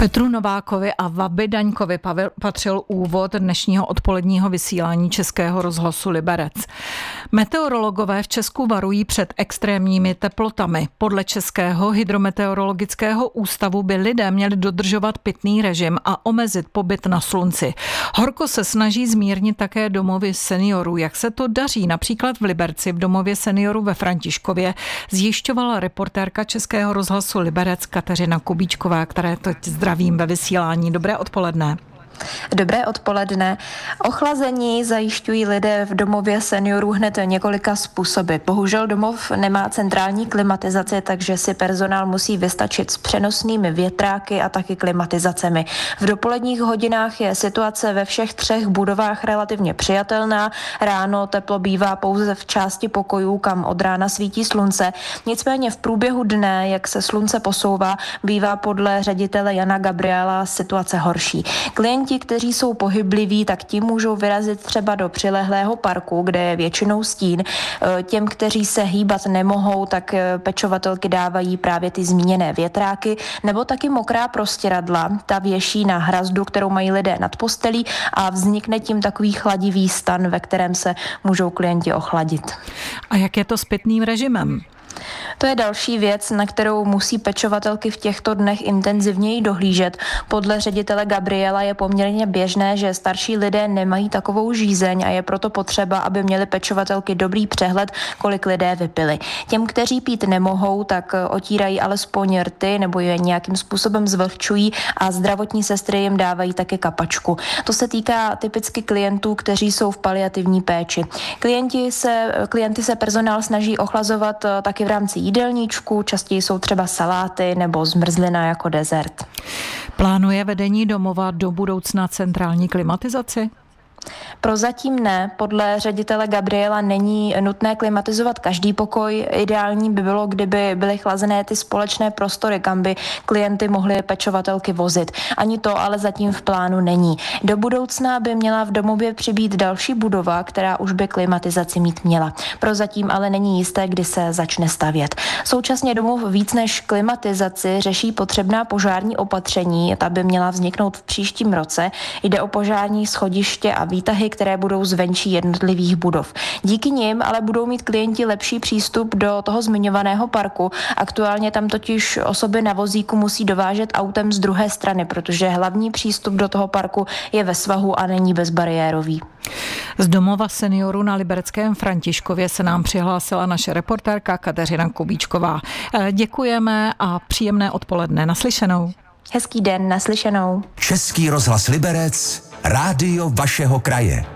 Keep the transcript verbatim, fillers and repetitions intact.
Petru Novákovi a Vaby Daňkovi patřil úvod dnešního odpoledního vysílání Českého rozhlasu Liberec. Meteorologové v Česku varují před extrémními teplotami. Podle Českého hydrometeorologického ústavu by lidé měli dodržovat pitný režim a omezit pobyt na slunci. Horko se snaží zmírnit také domovy seniorů. Jak se to daří? Například v Liberci v domově seniorů ve Františkově zjišťovala reportérka Českého rozhlasu Liberec Kateřina Kubíčková, které teď zdravím ve vysílání. Dobré odpoledne. Dobré odpoledne. Ochlazení zajišťují lidé v domově seniorů hned několika způsoby. Bohužel domov nemá centrální klimatizaci, takže si personál musí vystačit s přenosnými větráky a taky klimatizacemi. V dopoledních hodinách je situace ve všech třech budovách relativně přijatelná. Ráno teplo bývá pouze v části pokojů, kam od rána svítí slunce. Nicméně v průběhu dne, jak se slunce posouvá, bývá podle ředitele Jana Gabriela situace horší. Klienti, kteří jsou pohybliví, tak ti můžou vyrazit třeba do přilehlého parku, kde je většinou stín. Těm, kteří se hýbat nemohou, tak pečovatelky dávají právě ty zmíněné větráky, nebo taky mokrá prostěradla. Ta věší na hrazdu, kterou mají lidé nad postelí, a vznikne tím takový chladivý stan, ve kterém se můžou klienti ochladit. A jak je to s pitným režimem? To je další věc, na kterou musí pečovatelky v těchto dnech intenzivněji dohlížet. Podle ředitele Gabriela je poměrně běžné, že starší lidé nemají takovou žízeň a je proto potřeba, aby měly pečovatelky dobrý přehled, kolik lidé vypili. Těm, kteří pít nemohou, tak otírají alespoň rty nebo je nějakým způsobem zvlhčují a zdravotní sestry jim dávají také kapačku. To se týká typicky klientů, kteří jsou v paliativní péči. Klienti se, klienty se personál snaží ochlazovat taky v rámci jídelníčku, častěji jsou třeba saláty nebo zmrzlina jako dezert. Plánuje vedení domova do budoucna centrální klimatizaci? Prozatím ne. Podle ředitele Gabriela není nutné klimatizovat každý pokoj. Ideální by bylo, kdyby byly chlazené ty společné prostory, kam by klienty mohly pečovatelky vozit. Ani to ale zatím v plánu není. Do budoucna by měla v domově přibýt další budova, která už by klimatizaci mít měla. Prozatím ale není jisté, kdy se začne stavět. Současně domov víc než klimatizaci řeší potřebná požární opatření. Ta by měla vzniknout v příštím roce. Jde o požární schodiště a výtahy, které budou zvenčí jednotlivých budov. Díky nim ale budou mít klienti lepší přístup do toho zmiňovaného parku. Aktuálně tam totiž osoby na vozíku musí dovážet autem z druhé strany, protože hlavní přístup do toho parku je ve svahu a není bezbariérový. Z domova seniorů na Libereckém Františkově se nám přihlásila naše reportérka Kateřina Kubíčková. Děkujeme a příjemné odpoledne. Naslyšenou. Hezký den, naslyšenou. Český rozhlas Liberec, rádio vašeho kraje.